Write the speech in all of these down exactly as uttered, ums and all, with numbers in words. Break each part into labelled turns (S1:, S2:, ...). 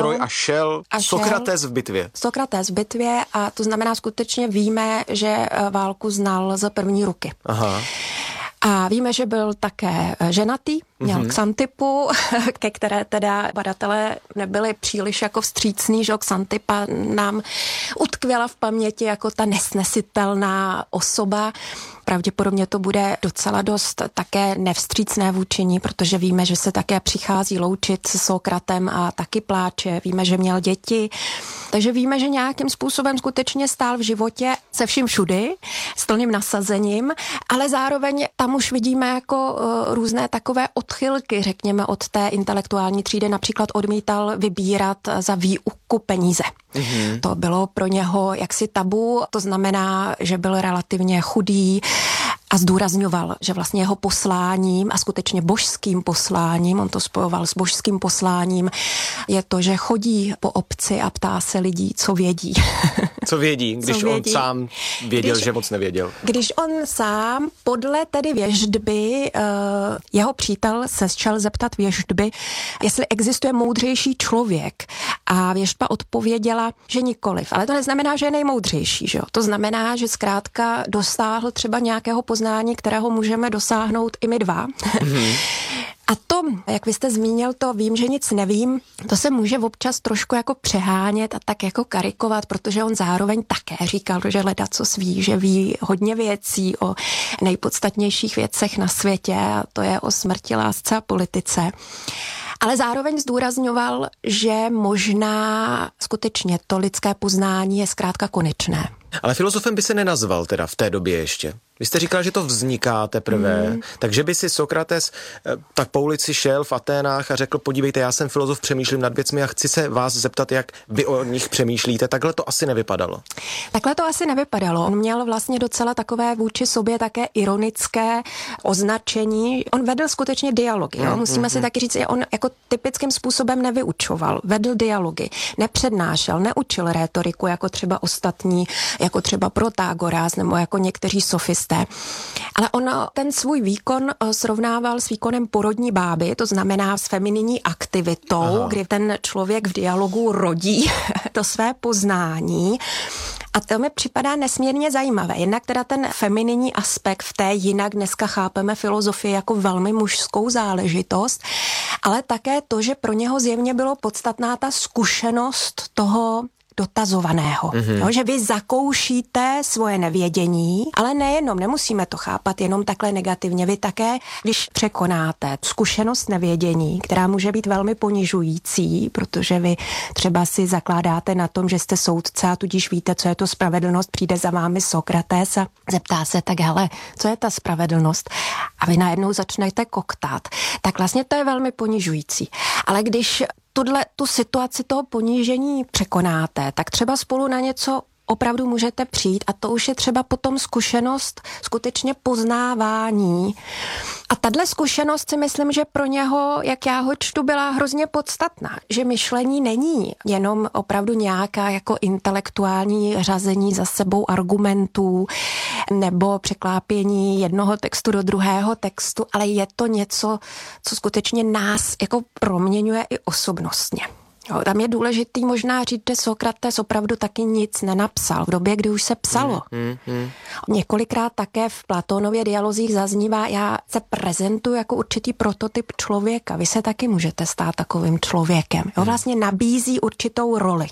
S1: zbroj a šel
S2: a
S1: Sokrates
S2: šel,
S1: v bitvě.
S2: Sokrates v bitvě a to znamená skutečně víme, že válku znal z první ruky.
S1: Aha.
S2: A víme, že byl také ženatý, měl mm-hmm. Xantipu, ke které teda badatelé nebyli příliš jako vstřícný, že Xantipa nám utkvěla v paměti jako ta nesnesitelná osoba. Pravděpodobně to bude docela dost také nevstřícné vůči ní, protože víme, že se také přichází loučit s Sokratem a taky pláče. Víme, že měl děti, takže víme, že nějakým způsobem skutečně stál v životě se vším všudy, s plným nasazením, ale zároveň tam už vidíme jako uh, různé takové odchylky, řekněme, od té intelektuální třídy. Například odmítal vybírat za výuku peníze. Mm-hmm. To bylo pro něho jaksi tabu, to znamená, že byl relativně chudý a zdůrazňoval, že vlastně jeho posláním a skutečně božským posláním, on to spojoval s božským posláním, je to, že chodí po obci a ptá se lidí, co vědí.
S1: Co vědí, když co vědí? On sám věděl, když, že moc nevěděl.
S2: Když on sám podle tedy věštby, uh, jeho přítel se šel zeptat věštby, jestli existuje moudřejší člověk. A věštba odpověděla, že nikoliv. Ale to neznamená, že je nejmoudřejší. Že jo? To znamená, že zkrátka dosáhl třeba nějakého poznání, kterého můžeme dosáhnout i my dva. Mm-hmm. A to, jak vy jste zmínil, to vím, že nic nevím, to se může občas trošku jako přehánět a tak jako karikovat, protože on zároveň také říkal, že ledacos ví, že ví hodně věcí o nejpodstatnějších věcech na světě, a to je o smrti, lásce a politice. Ale zároveň zdůrazňoval, že možná skutečně to lidské poznání je zkrátka konečné.
S1: Ale filozofem by se nenazval teda v té době ještě. Vy jste říkal, že to vzniká teprve, mm. takže by si Sokrates tak po ulici šel v Aténách a řekl, podívejte, já jsem filozof, přemýšlím nad věcmi a chci se vás zeptat, jak vy o nich přemýšlíte. Takhle to asi nevypadalo. Takhle
S2: to asi nevypadalo. On měl vlastně docela takové vůči sobě také ironické označení. On vedl skutečně dialogy. Mm, jo? Musíme mm, si mm. taky říct, že on jako typickým způsobem nevyučoval. Vedl dialogy, nepřednášel, neučil rétoriku jako třeba ostatní, jako třeba Protagoras nebo jako někteří sofisté. Ale on ten svůj výkon srovnával s výkonem porodní báby, to znamená s femininní aktivitou, Aha. kdy ten člověk v dialogu rodí to své poznání. A to mi připadá nesmírně zajímavé. Jednak teda ten femininní aspekt v té jinak dneska chápeme filozofii jako velmi mužskou záležitost, ale také to, že pro něho zjevně bylo podstatná ta zkušenost toho dotazovaného. Mm-hmm. Jo, že vy zakoušíte svoje nevědění, ale nejenom, nemusíme to chápat jenom takhle negativně. Vy také, když překonáte zkušenost nevědění, která může být velmi ponižující, protože vy třeba si zakládáte na tom, že jste soudce a tudíž víte, co je to spravedlnost, přijde za vámi Sokrates a zeptá se, tak hele, co je ta spravedlnost? A vy najednou začnete koktát. Tak vlastně to je velmi ponižující. Ale když tuhle, tu situaci toho ponížení překonáte, tak třeba spolu na něco opravdu můžete přijít a to už je třeba potom zkušenost skutečně poznávání. A tahle zkušenost si myslím, že pro něho, jak já ho čtu, byla hrozně podstatná. Že myšlení není jenom opravdu nějaká jako intelektuální řazení za sebou argumentů nebo překlápění jednoho textu do druhého textu, ale je to něco, co skutečně nás jako proměňuje i osobnostně. Jo, tam je důležitý možná říct, že Sokrates opravdu taky nic nenapsal v době, kdy už se psalo. Mm, mm, mm. Několikrát také v Platónově dialozích zaznívá, já se prezentuji jako určitý prototyp člověka. Vy se taky můžete stát takovým člověkem. Jo, vlastně nabízí určitou roli.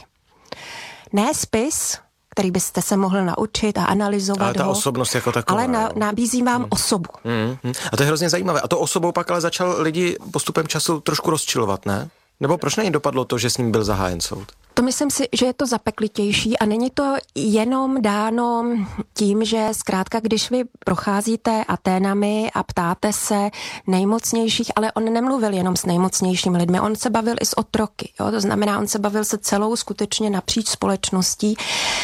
S2: Ne spis, který byste se mohl naučit a analyzovat
S1: ale ta
S2: ho,
S1: osobnost jako taková,
S2: ale na, nabízí vám
S1: hmm.
S2: osobu.
S1: Hmm, hmm. A to je hrozně zajímavé. A to osobou pak ale začal lidi postupem času trošku rozčilovat, ne? Nebo proč na něj dopadlo to, že s ním byl zahájen soud?
S2: To myslím si, že je to zapeklitější a není to jenom dáno tím, že zkrátka, když vy procházíte Aténami a ptáte se nejmocnějších, ale on nemluvil jenom s nejmocnějšími lidmi, on se bavil i s otroky. Jo? To znamená, on se bavil se celou skutečně napříč společností.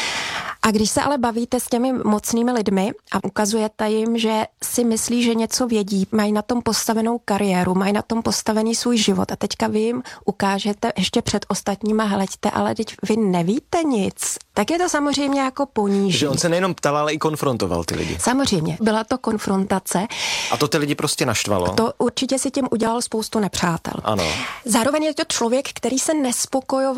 S2: A když se ale bavíte s těmi mocnými lidmi a ukazujete jim, že si myslí, že něco vědí, mají na tom postavenou kariéru, mají na tom postavený svůj život a teďka vy jim ukážete ještě před ostatníma, hleďte, ale teď vy nevíte nic, tak je to samozřejmě jako poníží.
S1: Že on se nejenom ptal, ale i konfrontoval ty lidi.
S2: Samozřejmě, byla to konfrontace.
S1: A to ty lidi prostě naštvalo.
S2: To určitě si tím udělal spoustu nepřátel.
S1: Ano.
S2: Zároveň je to člověk, který se nespokojoval